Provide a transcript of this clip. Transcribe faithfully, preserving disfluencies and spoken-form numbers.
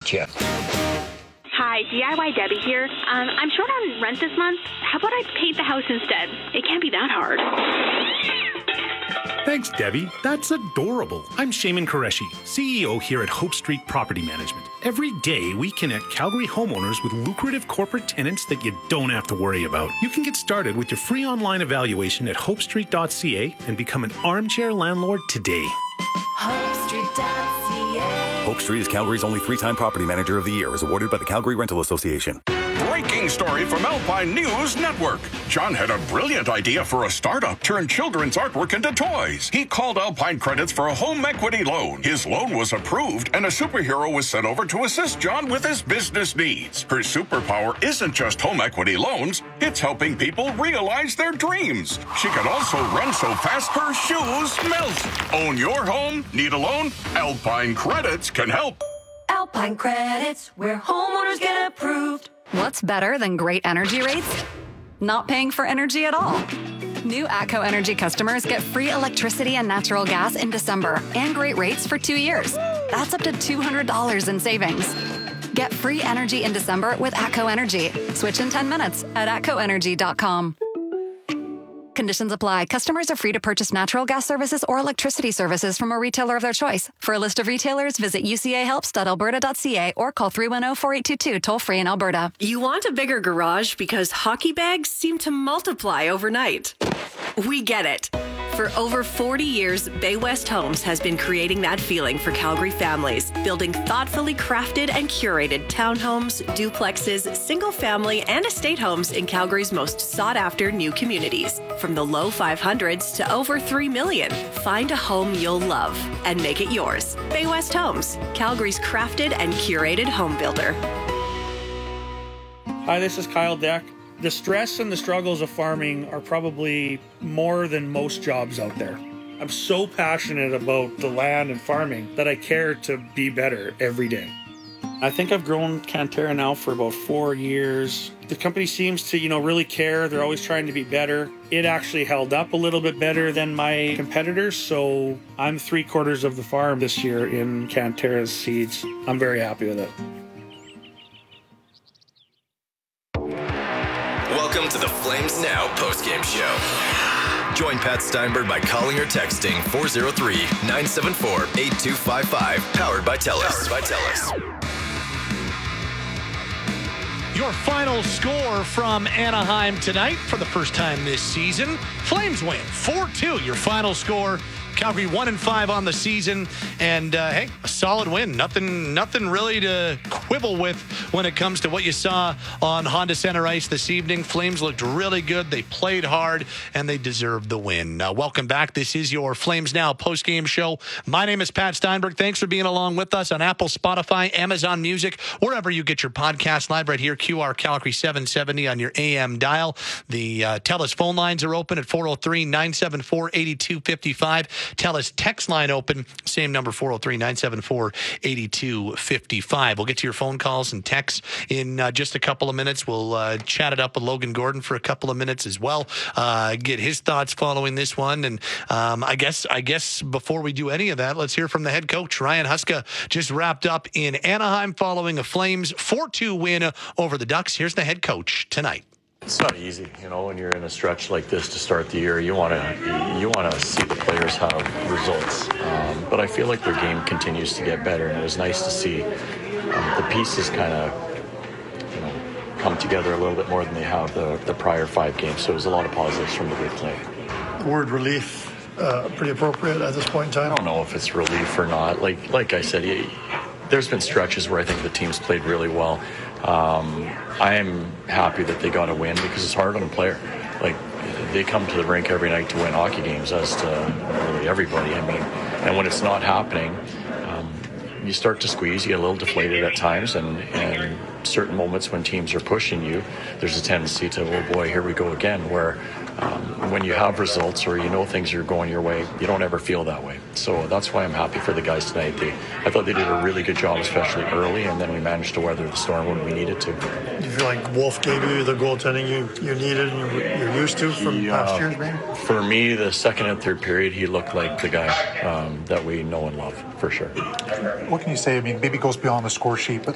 get you. Hi, D I Y Debbie here. Um, I'm short on rent this month. How about I paint the house instead? It can't be that hard. Thanks, Debbie. That's adorable. I'm Shaman Qureshi, C E O here at Hope Street Property Management. Every day, we connect Calgary homeowners with lucrative corporate tenants that you don't have to worry about. You can get started with your free online evaluation at hope street dot c a and become an armchair landlord today. hope street dot c a Hope Street is Calgary's only three-time property manager of the year, as awarded by the Calgary Rental Association. Breaking story from Alpine News Network. John had a brilliant idea for a startup, turn children's artwork into toys. He called Alpine Credits for a home equity loan. His loan was approved, and a superhero was sent over to assist John with his business needs. Her superpower isn't just home equity loans, it's helping people realize their dreams. She can also run so fast her shoes melt. Own your home? Need a loan? Alpine Credits can help. Alpine Credits, where homeowners get approved. What's better than great energy rates? Not paying for energy at all. New ATCO Energy customers get free electricity and natural gas in December and great rates for two years. That's up to two hundred dollars in savings. Get free energy in December with ATCO Energy. Switch in ten minutes at atco energy dot com. Conditions apply. Customers are free to purchase natural gas services or electricity services from a retailer of their choice. For a list of retailers, visit u c a helps dot alberta dot c a or call three one zero, four eight two two, toll free in Alberta. You want a bigger garage because hockey bags seem to multiply overnight. We get it. For over forty years, Bay West Homes has been creating that feeling for Calgary families, building thoughtfully crafted and curated townhomes, duplexes, single-family, and estate homes in Calgary's most sought-after new communities. From the low five hundreds to over three million, find a home you'll love and make it yours. Bay West Homes, Calgary's crafted and curated home builder. Hi, this is Kyle Deck. The stress and the struggles of farming are probably more than most jobs out there. I'm so passionate about the land and farming that I care to be better every day. I think I've grown Cantera now for about four years. The company seems to, you know, really care. They're always trying to be better. It actually held up a little bit better than my competitors, so I'm three quarters of the farm this year in Cantera's seeds. I'm very happy with it. Welcome to the Flames Now postgame show. Join Pat Steinberg by calling or texting four oh three, nine seven four, eight two five five. Powered by TELUS. Powered by TELUS. Your final score from Anaheim tonight for the first time this season. Flames win four two. Your final score. Calgary one and five on the season, and uh, hey, a solid win. Nothing, nothing really to quibble with when it comes to what you saw on Honda Center Ice this evening. Flames looked really good. They played hard, and they deserved the win. Uh, welcome back. This is your Flames Now post-game show. My name is Pat Steinberg. Thanks for being along with us on Apple, Spotify, Amazon Music, wherever you get your podcast. Live right here, Q R Calgary seven seventy on your A M dial. The uh, TELUS phone lines are open at four oh three, nine seven four, eight two five five. TELUS text line open, same number, four oh three, nine seven four, eight two five five. We'll get to your phone calls and texts in uh, just a couple of minutes. We'll uh, chat it up with Logan Gordon for a couple of minutes as well, uh, get his thoughts following this one. And um, I guess I guess before we do any of that, let's hear from the head coach. Ryan Huska just wrapped up in Anaheim following a Flames four two win over the Ducks. Here's the head coach tonight. It's not easy, you know, when you're in a stretch like this to start the year. You want to you want to see the players have results, um, but I feel like their game continues to get better, and it was nice to see um, the pieces kind of, you know, come together a little bit more than they have the, the prior five games. So it was a lot of positives from the good play. Word relief, uh, pretty appropriate at this point in time. I don't know if it's relief or not. Like like I said, he, there's been stretches where I think the team's played really well. Um, I am happy that they got a win because it's hard on a player. Like, they come to the rink every night to win hockey games, as to really everybody. I mean, and when it's not happening, um, you start to squeeze, you get a little deflated at times, and, and certain moments when teams are pushing you, there's a tendency to, oh boy, here we go again, where um, when you have results or you know things are going your way, you don't ever feel that way. So that's why I'm happy for the guys tonight. They, I thought they did a really good job, especially early, and then we managed to weather the storm when we needed to. Do you feel like Wolf gave you the goaltending you, you needed and you're, you're used to from he, past uh, years, maybe? For me, the second and third period, he looked like the guy um, that we know and love, for sure. What can you say? I mean, maybe it goes beyond the score sheet, but